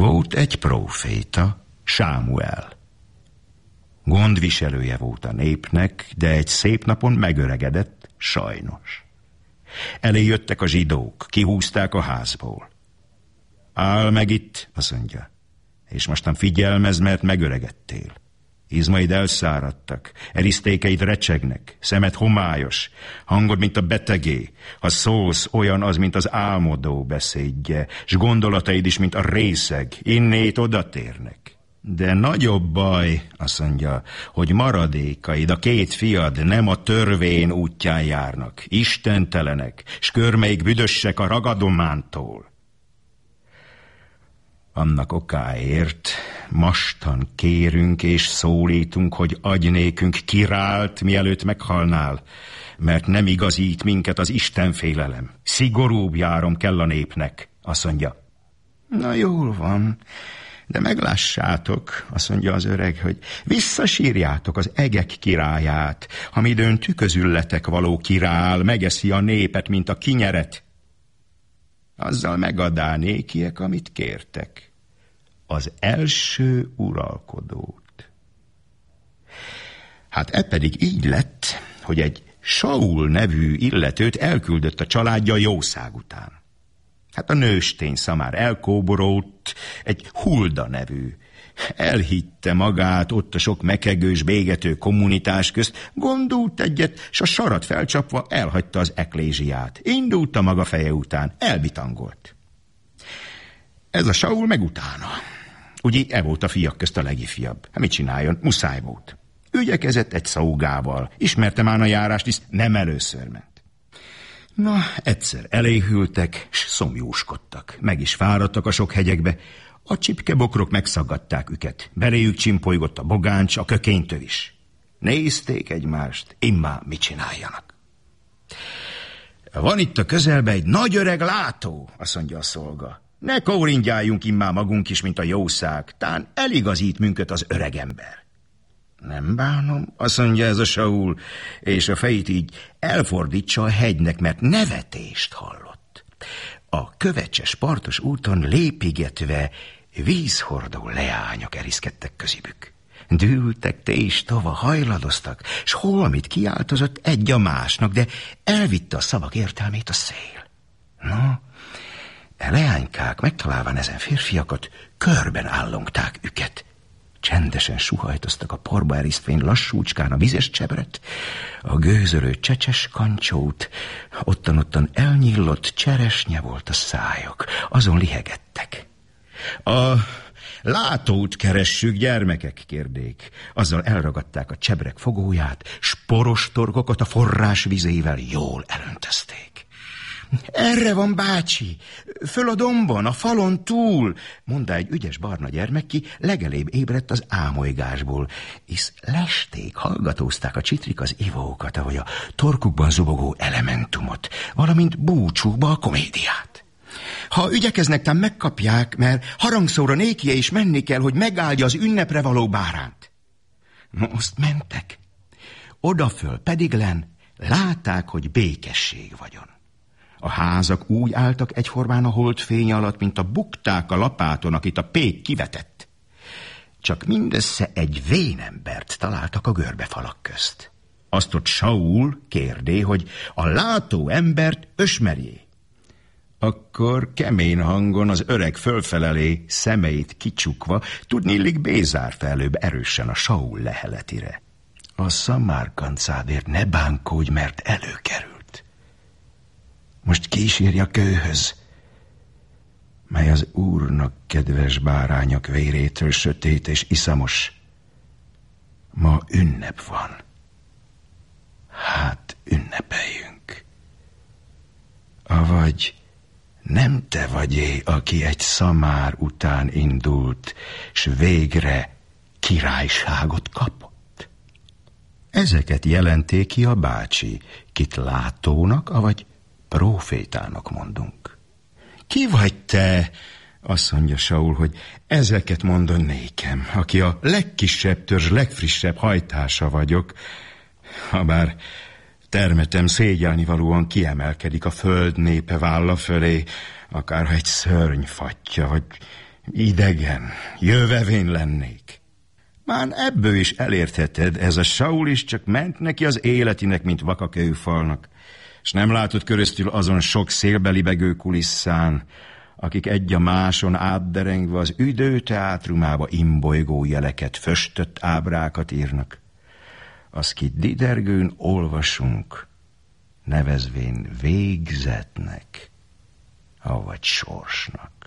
Volt egy próféta, Sámuel. Gondviselője volt a népnek, de egy szép napon megöregedett, sajnos. Elé jöttek a zsidók, kihúzták a házból. Áll meg itt, azt mondja, és mostan figyelmezz, mert megöregedtél. Izmaid elszáradtak, erisztékeid recsegnek, szemed homályos, hangod, mint a betegé. Ha szólsz, olyan az, mint az álmodó beszédje, s gondolataid is, mint a részeg, innét odatérnek. De nagyobb baj, azt mondja, hogy maradékaid, a 2 fiad nem a törvény útján járnak, istentelenek, s körmeik büdösek a ragadomántól. Annak okáért mostan kérünk és szólítunk, hogy adj nékünk királt, mielőtt meghalnál, mert nem igazít minket az istenfélelem. Szigorúbb járom kell a népnek, azt mondja. Na jól van, de meglássátok, azt mondja az öreg, hogy visszasírjátok az egek királyát, amidőn tüközülletek való király megeszi a népet, mint a kinyeret. Azzal megadá nékiek, amit kértek, az első uralkodót. Hát pedig így lett, hogy egy Saul nevű illetőt elküldött a családja jószág után. Hát a nőstény szamár elkóborolt, egy Hulda nevű. Elhitte magát ott a sok mekegős, bégető kommunitás közt, gondolt egyet, s a sarat felcsapva elhagyta az eklézsiát. Indult a maga feje után, elbitangolt. Ez a Saul meg utána. Ugye e volt a fiak közt a legifjabb. Hát mit csináljon? Muszáj volt. Ügyekezett egy szógával. Ismerte már a járást, hisz nem először ment. Na, egyszer eléhültek, s szomjúskodtak. Meg is fáradtak a sok hegyekbe. A csipkebokrok megszaggatták őket. Beléjük csimpolygott a bogáncs, a kökénytől is. Nézték egymást, immá mit csináljanak. Van itt a közelbe egy nagy öreg látó, azt mondja a szolga. Ne kóringyáljunk immá magunk is, mint a jószág, tán eligazít minket az öreg ember. Nem bánom, azt mondja ez a Saul, és a fejét így elfordítsa a hegynek, mert nevetést hallott. A kövecses partos úton lépigetve vízhordó leányok eriszkedtek közibük. Dűltek, téstova, hajladoztak, s holmit kiáltozott egy a másnak, de elvitte a szavak értelmét a szél. No, leánykák megtalálván ezen férfiakat, körben állongták üket. Csendesen suhajtoztak a porba erisztvén lassúcskán a vizes csebret, a gőzölő csecses kancsót, ottan elnyillott cseresnye volt a szájuk, azon lihegettek. A látót keressük, gyermekek, kérdék. Azzal elragadták a csebrek fogóját, s poros torkokat a forrás vizével jól elöntözték. Erre van, bácsi, föl a dombon, a falon túl, mondta egy ügyes barna gyermek, ki legelébb ébredt az ámolygásból, hisz lesték, hallgatózták a csitrik az ivókat, ahogy a torkukban zubogó elementumot, valamint búcsúba a komédiát. Ha ügyekeznek, tám megkapják, mert harangszóra nékie is menni kell, hogy megáldja az ünnepre való báránt. Most mentek. Odaföl pedig len látták, hogy békesség vagyon. A házak úgy álltak egyformán a holdfény alatt, mint a bukták a lapáton, akit a pék kivetett. Csak mindössze egy vénembert találtak a görbefalak közt. Azt ott Saul kérdé, hogy a látó embert ösmerjé. Akkor kemény hangon az öreg fölfelelé, szemeit kicsukva, tudniillik bézárta előbb erősen a Saul leheletire. A szamárkancádért ne bánkódj, mert előkerült. Most kísérj a kőhöz, mely az Úrnak kedves bárányok vérétől sötét és iszamos. Ma ünnep van. Hát ünnepeljünk. Avagy nem te vagyé, aki egy szamár után indult, s végre királyságot kapott? Ezeket jelenté ki a bácsi, kit látónak, avagy prófétának mondunk. Ki vagy te, azt mondja Saul, hogy ezeket mondod nékem, aki a legkisebb törzs, legfrissebb hajtása vagyok, habár termetem szégyelnivalóan kiemelkedik a föld népe válla fölé, akárha egy szörny fatja, vagy Idegen, jövevén lennék. Már ebből is elértheted, ez a Saul is csak ment neki az életinek, mint vakakőfalnak, s nem látod köröztül azon sok szélbelibegő kulisszán, akik egy a máson átderengve az üdőteátrumába imbolygó jeleket, föstött ábrákat írnak. Az ki didergőn olvasunk, nevezvén végzetnek, avagy sorsnak.